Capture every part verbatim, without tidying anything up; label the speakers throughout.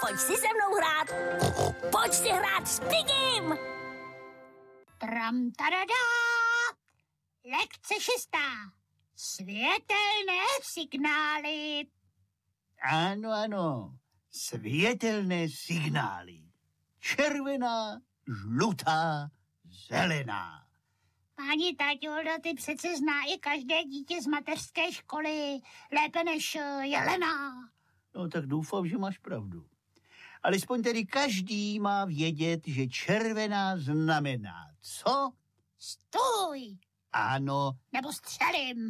Speaker 1: pojď si se mnou hrát. Pojď si hrát s Pigim.
Speaker 2: Tram tadadá. Lekce šestá. Světelné signály.
Speaker 3: Ano, ano. Světelné signály. Červená, žlutá, zelená.
Speaker 2: Páni Taťuldo, ty přece zná i každé dítě z mateřské školy. Lépe než Jelena.
Speaker 3: No tak doufám, že máš pravdu. Alespoň tedy každý má vědět, že červená znamená co?
Speaker 2: Stůj.
Speaker 3: Ano.
Speaker 2: Nebo střelím.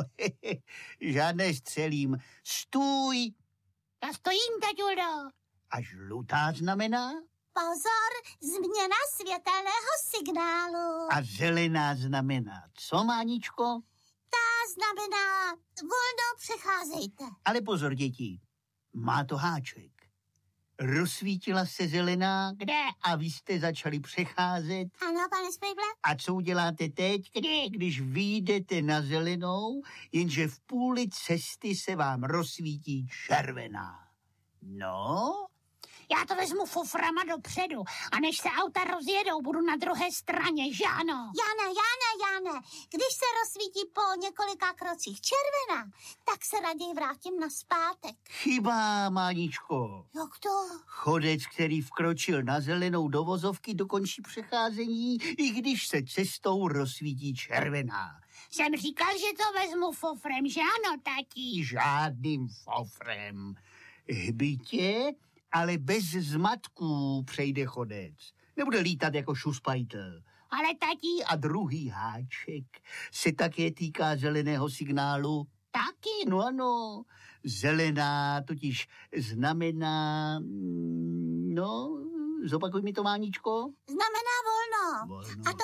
Speaker 3: Žádné střelím. Stůj.
Speaker 2: Já stojím, Taťuldo.
Speaker 3: A žlutá znamená?
Speaker 4: Pozor, změna světelného signálu.
Speaker 3: A zelená znamená co, Máničko?
Speaker 4: Ta znamená volno přecházejte.
Speaker 3: Ale pozor, děti, má to háček. Rozsvítila se zelená,
Speaker 2: Kde?
Speaker 3: A vy jste začali přecházet.
Speaker 4: Ano, pane Spejble?
Speaker 3: A co uděláte teď?
Speaker 2: Kdy?
Speaker 3: Když vyjdete na zelenou, jenže v půli cesty se vám rozsvítí červená. No?
Speaker 2: Já to vezmu foframa dopředu a než se auta rozjedou, budu na druhé straně, že ano?
Speaker 4: Jane, Jane, Jane, když se rozsvítí po několika krocích červená, tak se raději vrátím na zpátek.
Speaker 3: Chyba, Máničko.
Speaker 4: Jak to?
Speaker 3: Chodec, který vkročil na zelenou do vozovky, dokončí přecházení, i když se cestou rozsvítí červená.
Speaker 2: Jsem říkal, že to vezmu fofrem, že ano, tati?
Speaker 3: Žádným fofrem. Hbitě, ale bez zmatků přejde chodec. Nebude lítat jako šuspajtel.
Speaker 2: Ale tati...
Speaker 3: A druhý háček se také týká zeleného signálu. Taky, no ano. Zelená totiž znamená... No, zopakuj mi to, Máničko.
Speaker 4: Znamená volno.
Speaker 3: Volno.
Speaker 4: A to